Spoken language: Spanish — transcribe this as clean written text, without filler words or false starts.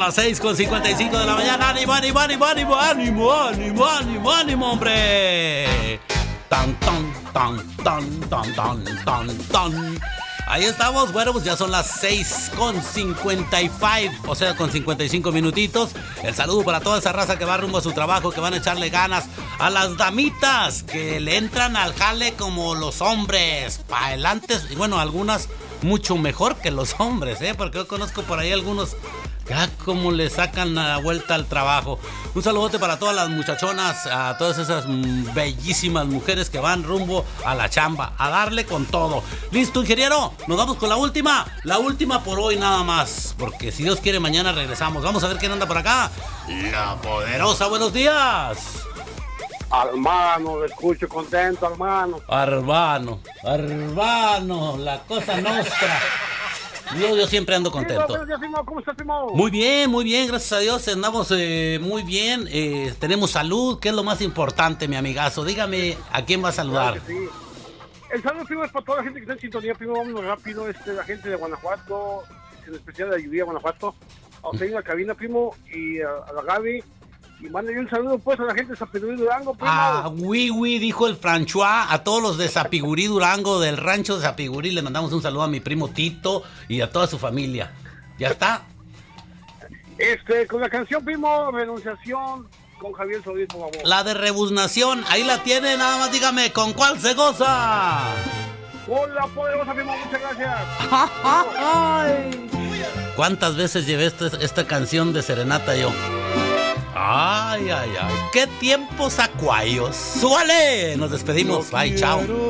las 6:55 de la mañana. ¡Ánimo, ánimo, ánimo, ánimo, ánimo, ánimo, ánimo, ánimo, hombre! Tan, tan, tan, tan, tan, tan, tan, tan. Ahí estamos, bueno, pues ya son las 6:55, o sea, con 55 minutitos. El saludo para toda esa raza que va rumbo a su trabajo, que van a echarle ganas. A las damitas que le entran al jale como los hombres, para adelante. Y bueno, algunas mucho mejor que los hombres, porque yo conozco por ahí algunos ya como le sacan la vuelta al trabajo. Un saludote para todas las muchachonas, a todas esas bellísimas mujeres que van rumbo a la chamba, a darle con todo. ¿Listo, ingeniero? Nos vamos con la última por hoy nada más, porque si Dios quiere mañana regresamos. Vamos a ver quién anda por acá. La Poderosa, buenos días. Hermano, lo escucho contento, hermano. Hermano, la cosa nostra. Yo siempre ando contento. ¿Cómo estás, primo? Muy bien, gracias a Dios. Andamos muy bien. Tenemos salud, que es lo más importante, mi amigazo. Dígame, ¿a quién va a saludar? Claro que sí. El saludo, primo, es para toda la gente que está en sintonía, primo. Vámonos rápido, la gente de Guanajuato, en especial de Ayudía, Guanajuato. A usted en la cabina, primo, y a la Gaby. Y mándale un saludo, pues, a la gente de Zapigurí, Durango, primo. Oui, dijo el François. A todos los de Zapigurí, Durango, del rancho de Zapigurí, le mandamos un saludo a mi primo Tito y a toda su familia. ¿Ya está? Con la canción, primo, Renunciación, con Javier Solís, por favor. La de Rebuznación, ahí la tiene, nada más dígame, ¿con cuál se goza? Con La Poderosa, primo, muchas gracias. ¿Cuántas veces llevé esta canción de serenata yo? Ay, qué tiempos acuarios. ¡Súbale! Nos despedimos. Bye, chao.